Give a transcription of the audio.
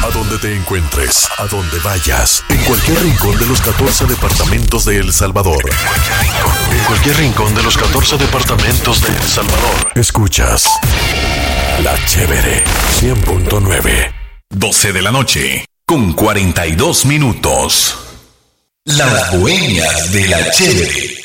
A donde te encuentres, a donde vayas, en cualquier rincón de los 14 departamentos de El Salvador. En cualquier rincón de los 14 departamentos de El Salvador. Escuchas La Chévere 100.9. 12 de la noche, con 42 minutos. Las Bohemias de La Chévere.